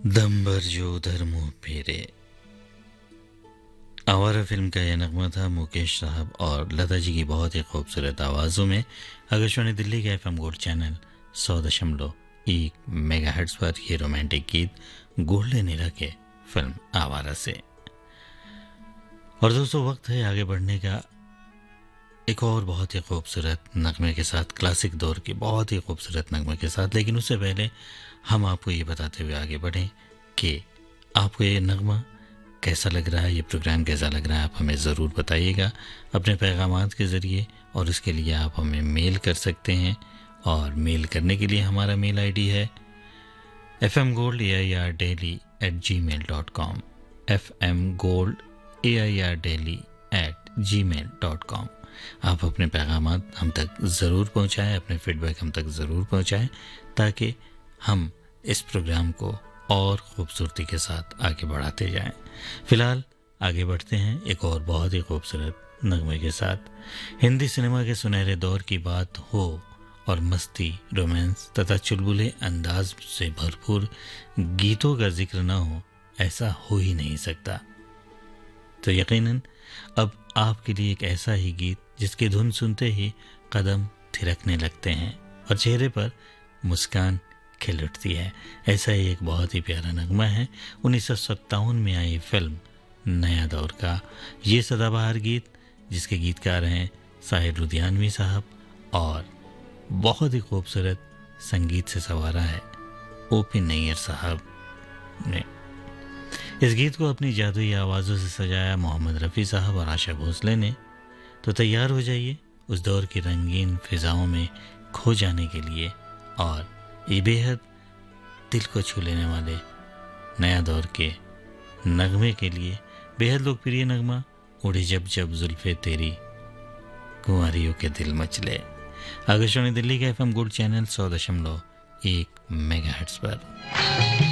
दम भर जो उधर मुंह फेरे। आवारा फिल्म का यह नगमा था मुकेश साहब और लता जी की बहुत ही खूबसूरत आवाज़ों में। आकाशवाणी दिल्ली के एफएम गोल्ड चैनल 100.1 मेगाहर्ट्ज़ पर ये रोमांटिक गीत गोल्डन एरा के फिल्म आवारा से। और दोस्तों, वक्त है आगे बढ़ने का एक और बहुत ही खूबसूरत नगमे के साथ, क्लासिक दौर के बहुत ही खूबसूरत नगमे के साथ। लेकिन उससे पहले हम आपको ये बताते हुए आगे बढ़ें कि आपको ये नगमा कैसा लग रहा है, ये प्रोग्राम कैसा लग रहा है, आप हमें ज़रूर बताइएगा अपने पैगामात के ज़रिए। और इसके लिए आप हमें मेल कर सकते हैं, और मेल करने के लिए हमारा मेल आईडी है fmgold@gmail.com fmgold@gmail.com। आप अपने पैगामात हम तक ज़रूर पहुँचाएँ, अपने फीडबैक हम तक ज़रूर पहुँचाएँ, ताकि हम इस प्रोग्राम को और ख़ूबसूरती के साथ आगे बढ़ाते जाएं। फ़िलहाल आगे बढ़ते हैं एक और बहुत ही खूबसूरत नगमे के साथ। हिंदी सिनेमा के सुनहरे दौर की बात हो और मस्ती, रोमांस तथा चुलबुले अंदाज से भरपूर गीतों का जिक्र ना हो, ऐसा हो ही नहीं सकता। तो यकीनन अब आपके लिए एक ऐसा ही गीत जिसकी धुन सुनते ही कदम थिरकने लगते हैं और चेहरे पर मुस्कान खिल उठती है। ऐसा ही एक बहुत ही प्यारा नगमा है 1957 में आई फिल्म नया दौर का ये सदाबहार गीत, जिसके गीतकार हैं साहिर लुधियानवी साहब, और बहुत ही खूबसूरत संगीत से संवारा है ओपी नैयर साहब ने। इस गीत को अपनी जादुई आवाज़ों से सजाया मोहम्मद रफ़ी साहब और आशा भोसले ने। तो तैयार हो जाइए उस दौर की रंगीन फिजाओं में खो जाने के लिए, और ये बेहद दिल को छू लेने वाले नया दौर के नगमे के लिए। बेहद लोकप्रिय नगमा उड़े जब जब जुल्फे तेरी कुंवारियों के दिल मचले। आकाशवाणी दिल्ली के एफएम गोल्ड चैनल 100.1 मेगाहर्ट्ज़ पर।